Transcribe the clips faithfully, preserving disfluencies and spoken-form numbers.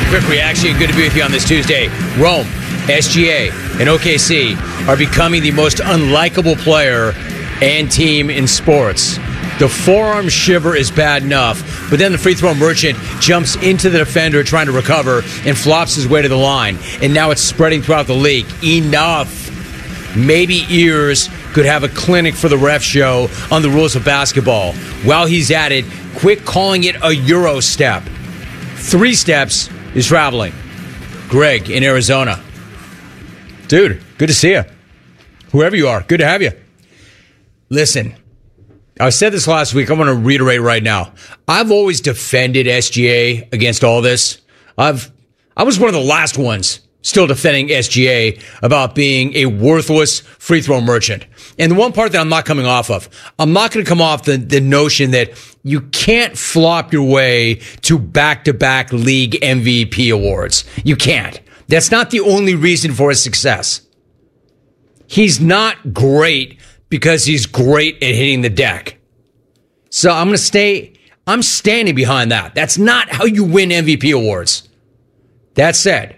quick reaction. Good to be with you on this Tuesday. Rome, S G A, and O K C are becoming the most unlikable player and team in sports. The forearm shiver is bad enough, but then the free throw merchant jumps into the defender trying to recover and flops his way to the line. And now it's spreading throughout the league. Enough. Maybe Ears could have a clinic for the ref show on the rules of basketball. While he's at it, quit calling it a Euro step. Three steps is traveling. Greg in Arizona. Dude, good to see you. Whoever you are, good to have you. Listen, I said this last week. I'm going to reiterate right now. I've always defended S G A against all this. I've I was one of the last ones still defending S G A about being a worthless free throw merchant. And the one part that I'm not coming off of, I'm not going to come off the, the notion that you can't flop your way to back-to-back league M V P awards. You can't. That's not the only reason for his success. He's not great because he's great at hitting the deck. So I'm going to stay, I'm standing behind that. That's not how you win M V P awards. That said,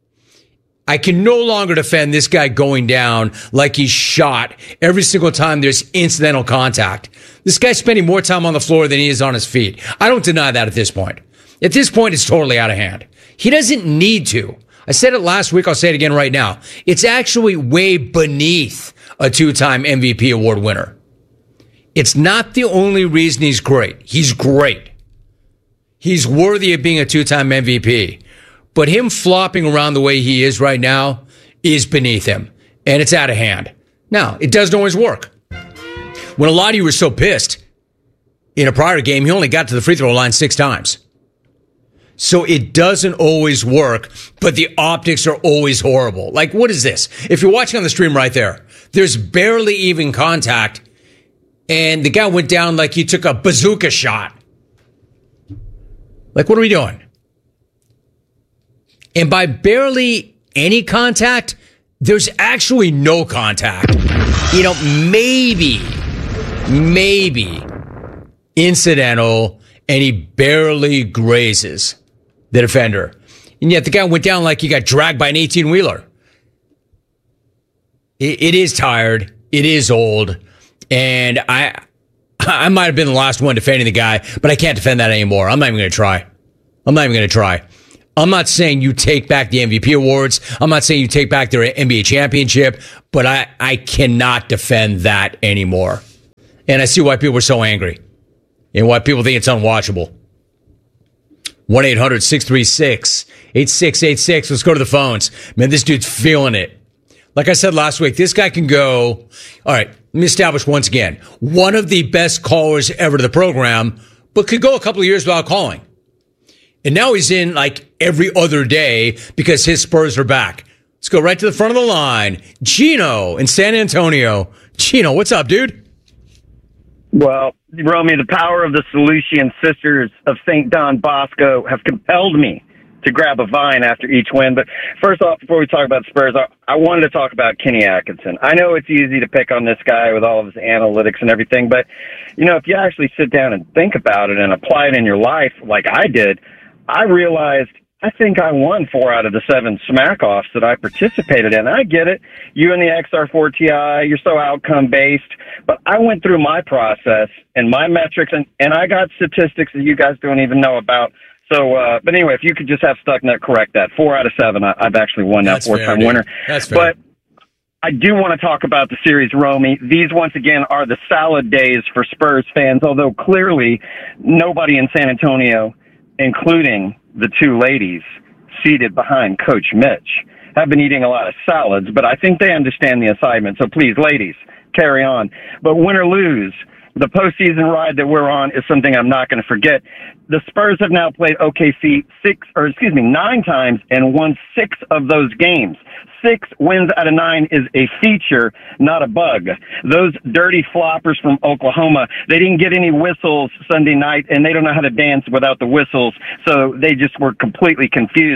I can no longer defend this guy going down like he's shot every single time there's incidental contact. This guy's spending more time on the floor than he is on his feet. I don't deny that at this point. At this point, it's totally out of hand. He doesn't need to. I said it last week. I'll say it again right now. It's actually way beneath a two-time M V P award winner. It's not the only reason he's great. He's great. He's worthy of being a two-time M V P. But him flopping around the way he is right now is beneath him. And it's out of hand. Now, it doesn't always work. When a lot of you were so pissed in a prior game, he only got to the free throw line six times. So it doesn't always work, but the optics are always horrible. Like, what is this? If you're watching on the stream right there, there's barely even contact, and the guy went down like he took a bazooka shot. Like, what are we doing? And by barely any contact, there's actually no contact. You know, maybe, maybe incidental, and he barely grazes the defender. And yet the guy went down like he got dragged by an eighteen-wheeler. It, it is tired. It is old. And I I might have been the last one defending the guy, but I can't defend that anymore. I'm not even going to try. I'm not even going to try. I'm not saying you take back the M V P awards. I'm not saying you take back their N B A championship, but I, I cannot defend that anymore. And I see why people are so angry and why people think it's unwatchable. one eight hundred six three six eight six eight six. Let's go to the phones. Man, this dude's feeling it. Like I said last week, this guy can go. All right, let me establish once again. One of the best callers ever to the program, but could go a couple of years without calling. And now he's in like every other day because his Spurs are back. Let's go right to the front of the line. Gino in San Antonio. Gino, what's up, dude? Well, Romy, the power of the Salesian Sisters of Saint Don Bosco have compelled me to grab a vine after each win. But first off, before we talk about Spurs, I, I wanted to talk about Kenny Atkinson. I know it's easy to pick on this guy with all of his analytics and everything, but, you know, if you actually sit down and think about it and apply it in your life like I did, I realized I think I won four out of the seven smack-offs that I participated in. I get it. You and the X R four T I, you're so outcome-based. But I went through my process and my metrics, and, and I got statistics that you guys don't even know about. So, uh, but anyway, if you could just have Stucknut correct that. Four out of seven, I, I've actually won that four-time winner. That's fair. But I do want to talk about the series, Romy. These, once again, are the salad days for Spurs fans, although clearly nobody in San Antonio, including the two ladies seated behind Coach Mitch, have been eating a lot of salads, but I think they understand the assignment. So please, ladies, carry on. But win or lose, the postseason ride that we're on is something I'm not going to forget. The Spurs have now played O K C six, or excuse me, nine times and won six of those games. Six wins out of nine is a feature, not a bug. Those dirty floppers from Oklahoma, they didn't get any whistles Sunday night, and they don't know how to dance without the whistles, so they just were completely confused.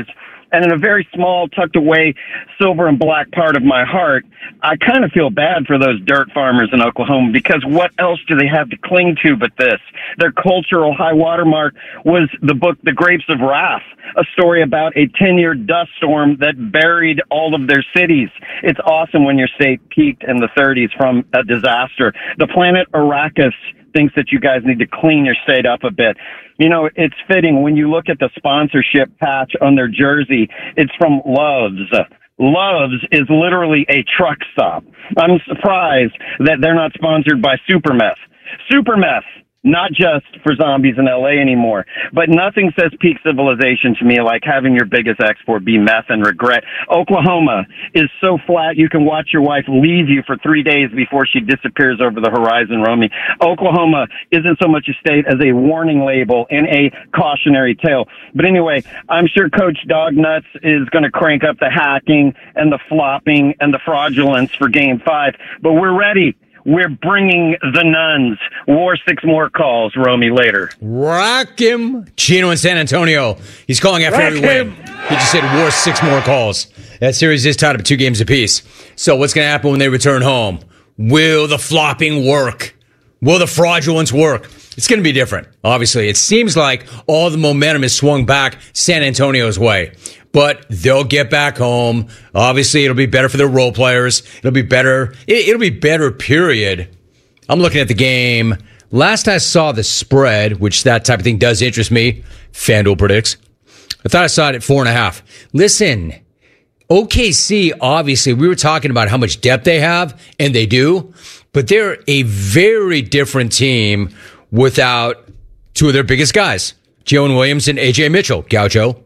And in a very small, tucked away, silver and black part of my heart, I kind of feel bad for those dirt farmers in Oklahoma, because what else do they have to cling to but this? Their cultural high watermark was the book The Grapes of Wrath, a story about a ten-year dust storm that buried all of their cities. It's awesome when your state peaked in the thirties from a disaster. The planet Arrakis thinks that you guys need to clean your state up a bit. You know, it's fitting when you look at the sponsorship patch on their jersey. It's from Love's. Love's is literally a truck stop. I'm surprised that they're not sponsored by Supermeth. Supermeth, not just for zombies in L A anymore, but nothing says peak civilization to me like having your biggest export be meth and regret. Oklahoma is so flat you can watch your wife leave you for three days before she disappears over the horizon, Romy. Oklahoma isn't so much a state as a warning label and a cautionary tale. But anyway, I'm sure Coach Dognuts is going to crank up the hacking and the flopping and the fraudulence for Game five, but we're ready. We're bringing the nuns. War six more calls, Romy, later. Rock him. Gino in San Antonio. He's calling after Rock every him. win. He just said war six more calls. That series is tied up at two games apiece. So what's going to happen when they return home? Will the flopping work? Will the fraudulence work? It's going to be different, obviously. It seems like all the momentum is swung back San Antonio's way. But they'll get back home. Obviously, it'll be better for their role players. It'll be better. It, it'll be better, period. I'm looking at the game. Last I saw the spread, which that type of thing does interest me, FanDuel predicts. I thought I saw it at four and a half. Listen, O K C, obviously, we were talking about how much depth they have, and they do. But they're a very different team without two of their biggest guys, Jalen Williams and A J Mitchell, Gaucho.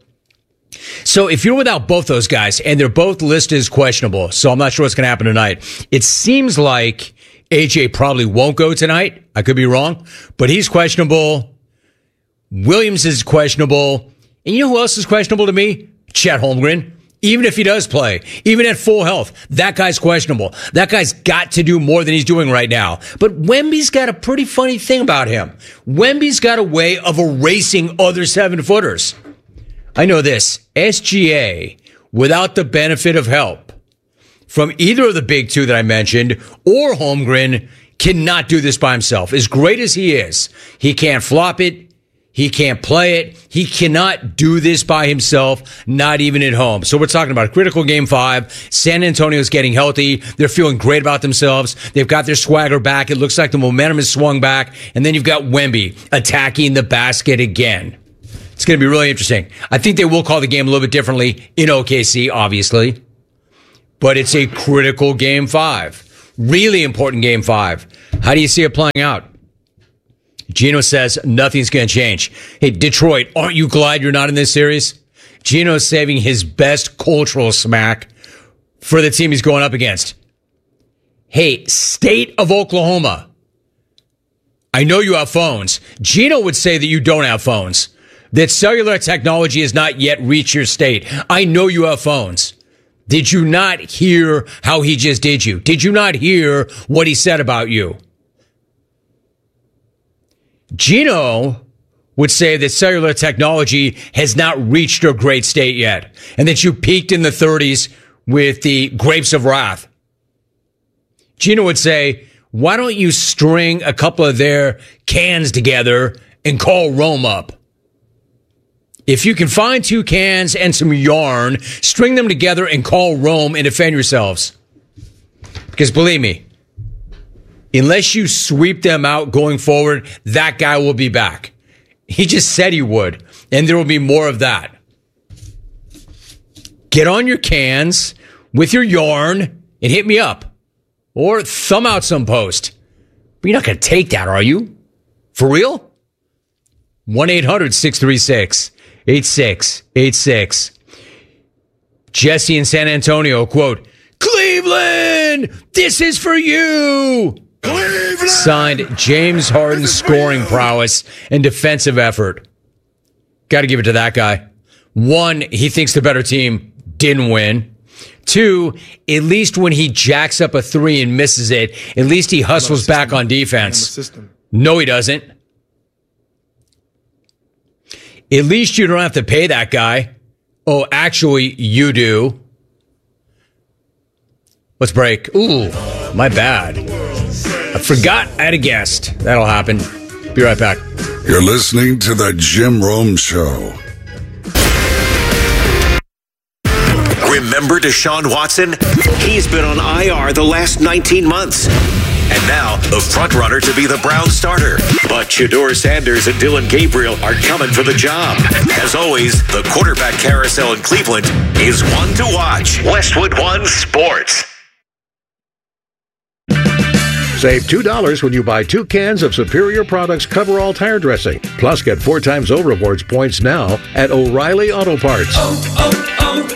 So if you're without both those guys, and they're both listed as questionable, so I'm not sure what's going to happen tonight. It seems like A J probably won't go tonight. I could be wrong, but he's questionable. Williams is questionable. And you know who else is questionable to me? Chet Holmgren. Even if he does play, even at full health, that guy's questionable. That guy's got to do more than he's doing right now. But Wemby's got a pretty funny thing about him. Wemby's got a way of erasing other seven-footers. I know this. S G A, without the benefit of help from either of the big two that I mentioned or Holmgren, cannot do this by himself. As great as he is, he can't flop it. He can't play it. He cannot do this by himself, not even at home. So we're talking about a critical game five. San Antonio's getting healthy. They're feeling great about themselves. They've got their swagger back. It looks like the momentum is swung back. And then you've got Wemby attacking the basket again. It's going to be really interesting. I think they will call the game a little bit differently in O K C, obviously. But it's a critical game five. Really important game five. How do you see it playing out? Gino says nothing's going to change. Hey, Detroit, aren't you glad you're not in this series? Gino's saving his best cultural smack for the team he's going up against. Hey, state of Oklahoma. I know you have phones. Gino would say that you don't have phones. That cellular technology has not yet reached your state. I know you have phones. Did you not hear how he just did you? Did you not hear what he said about you? Gino would say that cellular technology has not reached a great state yet, and that you peaked in the thirties with the Grapes of Wrath. Gino would say, why don't you string a couple of their cans together and call Rome up? If you can find two cans and some yarn, string them together and call Rome and defend yourselves. Because believe me, unless you sweep them out going forward, that guy will be back. He just said he would, and there will be more of that. Get on your cans with your yarn and hit me up. Or thumb out some post. But you're not going to take that, are you? For real? one eight hundred six three six eight six eight six. Jesse in San Antonio, quote, Cleveland, this is for you. Cleveland! Signed James Harden's scoring prowess and defensive effort. Got to give it to that guy. One, he thinks the better team didn't win. Two, at least when he jacks up a three and misses it, at least he hustles back on defense. No, he doesn't. At least you don't have to pay that guy. Oh, actually, you do. Let's break. Ooh, my bad. I forgot I had a guest. That'll happen. Be right back. You're listening to The Jim Rome Show. Remember Deshaun Watson? He's been on I R the last nineteen months. And now, the front-runner to be the Browns starter. But Shedeur Sanders and Dylan Gabriel are coming for the job. As always, the quarterback carousel in Cleveland is one to watch. Westwood One Sports. Save two dollars when you buy two cans of Superior Products Coverall Tire Dressing. Plus, get four times O Rewards points now at O'Reilly Auto Parts. Oh,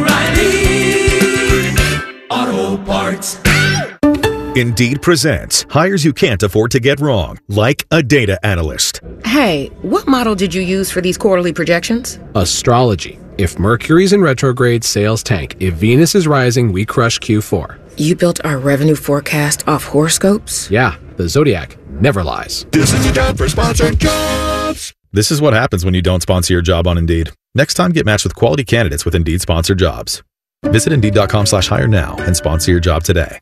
oh, oh, O'Reilly Auto Parts. Indeed presents hires you can't afford to get wrong, like a data analyst. Hey, what model did you use for these quarterly projections? Astrology. If Mercury's in retrograde, sales tank. If Venus is rising, we crush Q four. You built our revenue forecast off horoscopes? Yeah, the Zodiac never lies. This is your time for sponsored jobs. This is what happens when you don't sponsor your job on Indeed. Next time, get matched with quality candidates with Indeed sponsored jobs. Visit Indeed.com slash hire now and sponsor your job today.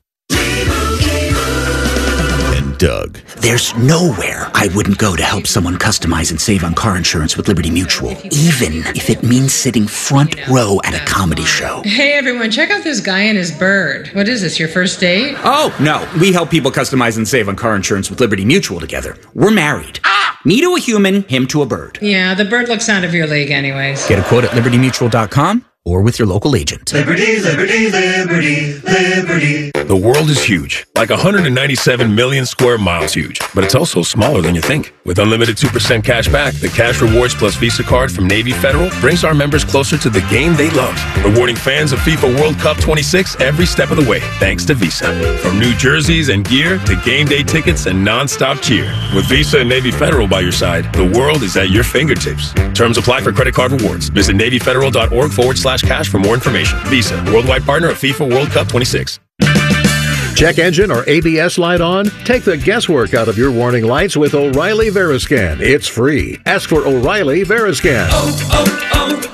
Doug. There's nowhere I wouldn't go to help someone customize and save on car insurance with Liberty Mutual, even if it means sitting front row at a comedy show. Hey everyone, check out this guy and his bird. What is this, your first date? Oh, no. We help people customize and save on car insurance with Liberty Mutual together. We're married. Ah! Me to a human, him to a bird. Yeah, the bird looks out of your league anyways. Get a quote at liberty mutual dot com or with your local agent. Liberty, liberty, liberty, liberty. The world is huge, like one hundred ninety-seven million square miles huge, but it's also smaller than you think. With unlimited two percent cash back, the Cash Rewards Plus Visa card from Navy Federal brings our members closer to the game they love, rewarding fans of FIFA World Cup twenty-six every step of the way, thanks to Visa. From new jerseys and gear to game day tickets and non-stop cheer. With Visa and Navy Federal by your side, the world is at your fingertips. Terms apply for credit card rewards. Visit NavyFederal.org forward slash cash for more information. Visa, worldwide partner of FIFA World Cup twenty-six. Check engine or A B S light on? Take the guesswork out of your warning lights with O'Reilly Veriscan. It's free. Ask for O'Reilly Veriscan. Oh,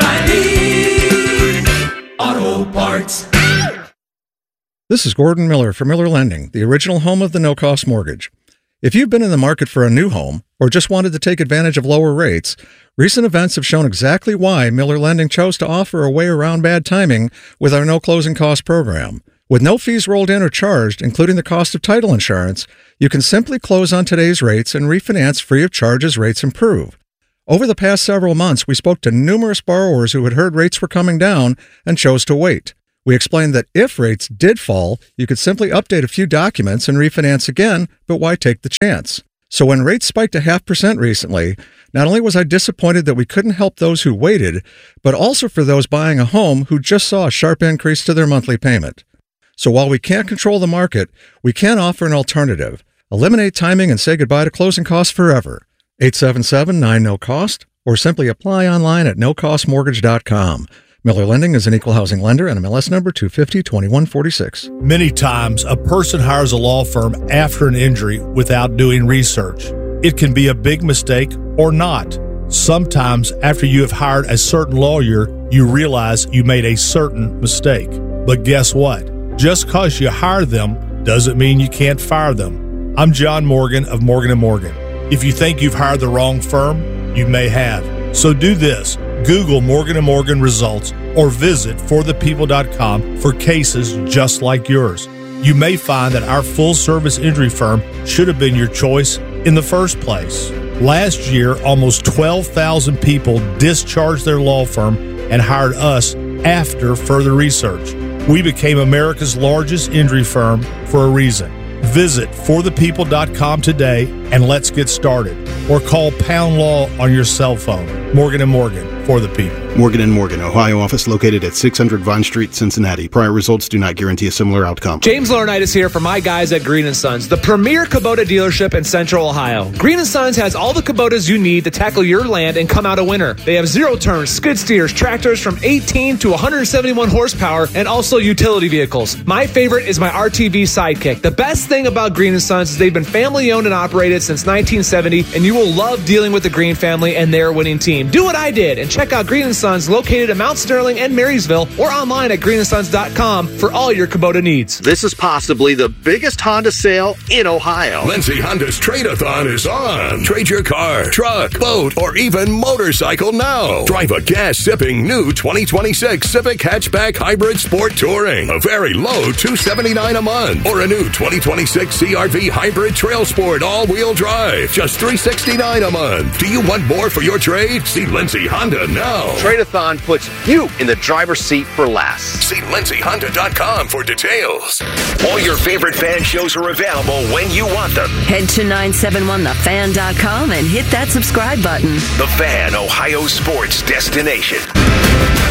oh, oh, O'Reilly Auto Parts. This is Gordon Miller from Miller Lending, the original home of the no-cost mortgage. If you've been in the market for a new home or just wanted to take advantage of lower rates, recent events have shown exactly why Miller Lending chose to offer a way around bad timing with our no closing cost program. With no fees rolled in or charged, including the cost of title insurance, you can simply close on today's rates and refinance free of charge as rates improve. Over the past several months, we spoke to numerous borrowers who had heard rates were coming down and chose to wait. We explained that if rates did fall, you could simply update a few documents and refinance again, but why take the chance? So when rates spiked a half percent recently, not only was I disappointed that we couldn't help those who waited, but also for those buying a home who just saw a sharp increase to their monthly payment. So while we can't control the market, we can offer an alternative. Eliminate timing and say goodbye to closing costs forever. eight seven seven, nine, no cost, or simply apply online at no cost mortgage dot com. Miller Lending is an equal housing lender and M L S number two five zero, two one four six. Many times, a person hires a law firm after an injury without doing research. It can be a big mistake or not. Sometimes, after you have hired a certain lawyer, you realize you made a certain mistake. But guess what? Just because you hire them doesn't mean you can't fire them. I'm John Morgan of Morgan and Morgan. If you think you've hired the wrong firm, you may have. So do this. Google Morgan and Morgan results or visit for the people dot com for cases just like yours. You may find that our full-service injury firm should have been your choice in the first place. Last year, almost twelve thousand people discharged their law firm and hired us after further research. We became America's largest injury firm for a reason. Visit for the people dot com today and let's get started. Or call Pound Law on your cell phone. Morgan and Morgan, for the people. Morgan and Morgan, Ohio office located at six hundred Vine Street, Cincinnati. Prior results do not guarantee a similar outcome. James Laurinaitis here for my guys at Green and Sons, the premier Kubota dealership in Central Ohio. Green and Sons has all the Kubotas you need to tackle your land and come out a winner. They have zero turns, skid steers, tractors from eighteen to one hundred seventy-one horsepower, and also utility vehicles. My favorite is my R T V Sidekick. The best thing about Green and Sons is they've been family owned and operated undefeated since nineteen seventy, and you will love dealing with the Green family and their winning team. Do what I did and check out Green and Sons, located in Mount Sterling and Marysville, or online at green and sons dot com for all your Kubota needs. This is possibly the biggest Honda sale in Ohio. Lindsay Honda's Trade-A-Thon is on. Trade your car, truck, boat, or even motorcycle now. Drive a gas-sipping new twenty twenty-six Civic Hatchback Hybrid Sport Touring. A very low two hundred seventy-nine dollars a month. Or a new twenty twenty-six C R V Hybrid Trail Sport all-wheel drive. Just three hundred sixty-nine dollars a month. Do you want more for your trade? See Lindsay Honda now. Trade-A-Thon puts you in the driver's seat for less. See lindsay honda dot com for details. All your favorite fan shows are available when you want them. Head to nine seven one the fan dot com and hit that subscribe button. The Fan, Ohio sports destination.